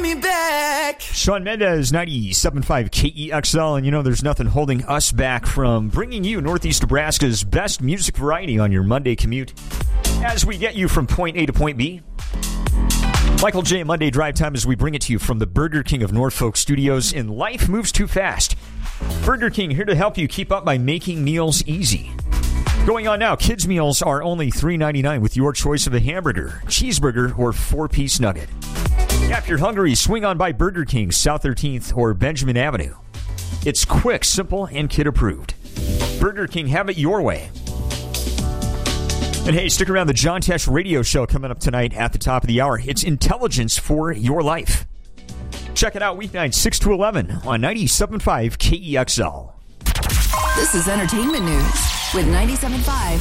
me back. Shawn Mendes, 97.5 KEXL, and you know there's nothing holding us back from bringing you Northeast Nebraska's best music variety on your Monday commute as we get you from point A to point B. Michael J. Monday Drive Time as we bring it to you from the Burger King of Norfolk Studios in Life Moves Too Fast. Burger King here to help you keep up by making meals easy. Going on now, kids' meals are only $3.99 with your choice of a hamburger, cheeseburger, or 4-piece nugget. Yeah, if you're hungry, swing on by Burger King, South 13th or Benjamin Avenue. It's quick, simple, and kid-approved. Burger King, have it your way. And hey, stick around, the John Tesh radio show coming up tonight at the top of the hour. It's Intelligence for Your Life. Check it out weeknights 6 to 11 on 97.5 KEXL. This is entertainment news with 97.5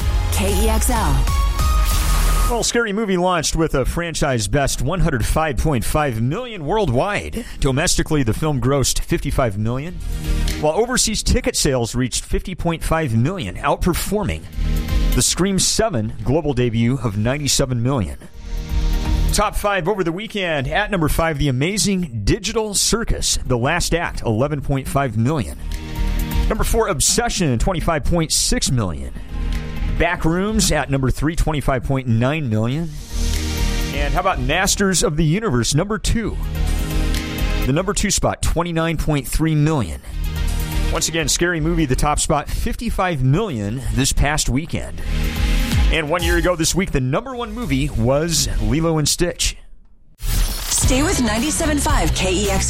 KEXL. Well, Scary Movie launched with a franchise best $105.5 million worldwide. Domestically, the film grossed $55 million, while overseas ticket sales reached $50.5 million, outperforming the Scream 7 global debut of $97 million. Top 5 over the weekend. At number 5, The Amazing Digital Circus, The Last Act, $11.5 million. Number 4, Obsession, $25.6 million. Backrooms at number 3, $25.9 million. And how about Masters of the Universe, number 2? The number 2 spot, $29.3 million. Once again, Scary Movie, the top spot, $55 million this past weekend. And 1 year ago this week, the number 1 movie was Lilo and Stitch. Stay with 97.5 KEXL.